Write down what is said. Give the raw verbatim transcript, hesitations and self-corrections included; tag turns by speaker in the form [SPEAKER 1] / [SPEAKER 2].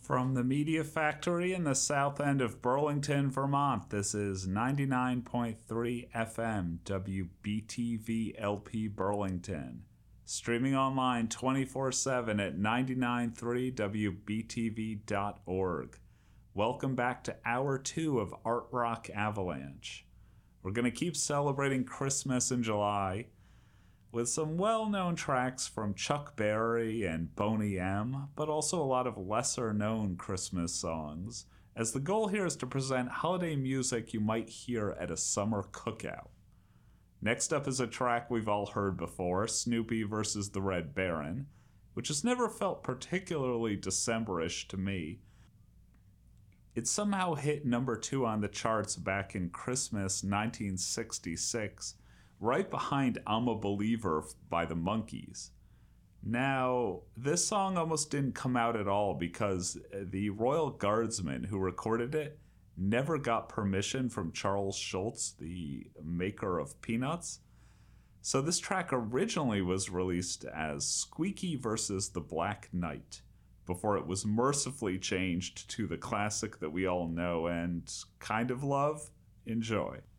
[SPEAKER 1] From the Media Factory in the south end of Burlington, Vermont, this is ninety-nine point three F M W B T V L P Burlington. Streaming online twenty-four seven at nine nine three W B T V dot org. Welcome back to Hour two of Art Rock Avalanche. We're going to keep celebrating Christmas in July with some well-known tracks from Chuck Berry and Boney M, but also a lot of lesser-known Christmas songs, as the goal here is to present holiday music you might hear at a summer cookout. Next up is a track we've all heard before, Snoopy versus the Red Baron, which has never felt particularly Decemberish to me. It somehow hit number two on the charts back in Christmas nineteen sixty-six, right behind I'm a Believer by the Monkees. Now, this song almost didn't come out at all because the Royal Guardsmen who recorded it never got permission from Charles Schulz, the maker of Peanuts. So this track originally was released as Squeaky versus the Black Knight, before it was mercifully changed to the classic that we all know and kind of love. Enjoy.